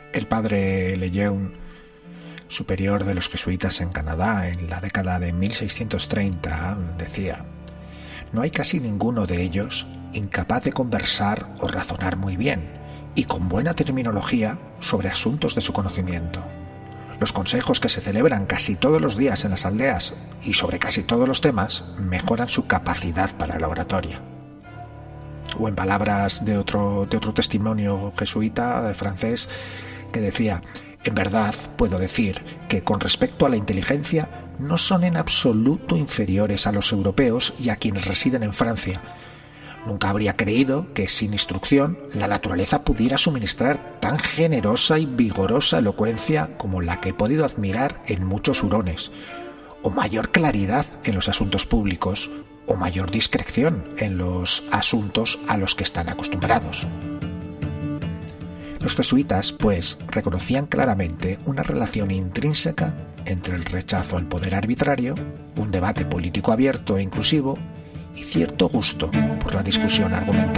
El padre Lejeune, superior de los jesuitas en Canadá en la década de 1630, decía: «No hay casi ninguno de ellos incapaz de conversar o razonar muy bien y con buena terminología sobre asuntos de su conocimiento. Los consejos que se celebran casi todos los días en las aldeas y sobre casi todos los temas mejoran su capacidad para la oratoria». O en palabras de otro testimonio jesuita francés que decía: «En verdad puedo decir que con respecto a la inteligencia no son en absoluto inferiores a los europeos y a quienes residen en Francia. Nunca habría creído que sin instrucción la naturaleza pudiera suministrar tan generosa y vigorosa elocuencia como la que he podido admirar en muchos hurones, o mayor claridad en los asuntos públicos, o mayor discreción en los asuntos a los que están acostumbrados». Los jesuitas, pues, reconocían claramente una relación intrínseca entre el rechazo al poder arbitrario, un debate político abierto e inclusivo y cierto gusto por la discusión argumental.